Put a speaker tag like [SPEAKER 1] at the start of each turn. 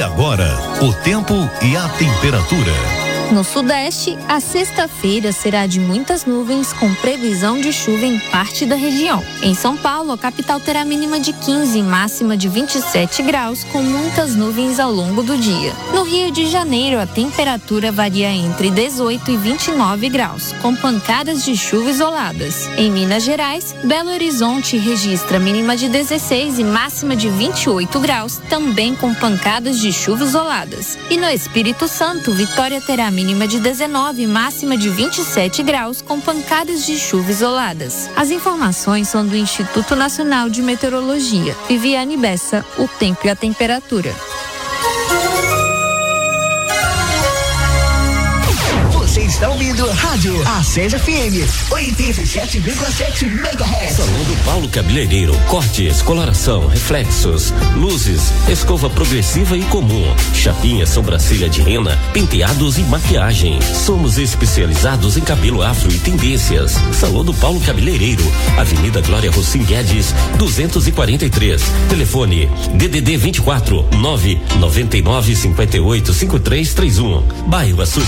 [SPEAKER 1] agora, o tempo e a temperatura.
[SPEAKER 2] No sudeste, a sexta-feira será de muitas nuvens, com previsão de chuva em parte da região. Em São Paulo, a capital terá mínima de 15 e máxima de 27 graus, com muitas nuvens ao longo do dia. No Rio de Janeiro, a temperatura varia entre 18 e 29 graus, com pancadas de chuva isoladas. Em Minas Gerais, Belo Horizonte registra mínima de 16 e máxima de 28 graus, também com pancadas de chuva isoladas. E no Espírito Santo, Vitória terá mínima de 19 e máxima de 27 graus, com pancadas de chuva isoladas. As informações são do Instituto Nacional de Meteorologia. Viviane Bessa, o tempo e a temperatura.
[SPEAKER 3] Você está ouvindo Rádio Acesa FM 87,7 MHz.
[SPEAKER 4] Salão do Paulo Cabeleireiro, cortes, coloração, reflexos, luzes, escova progressiva e comum, chapinha, sobrancelha de rena, penteados e maquiagem. Somos especializados em cabelo afro e tendências. Salão do Paulo Cabeleireiro, Avenida Glória Rossim Guedes, 243. Telefone DDD 24 999 58 5331. Bairro Açu.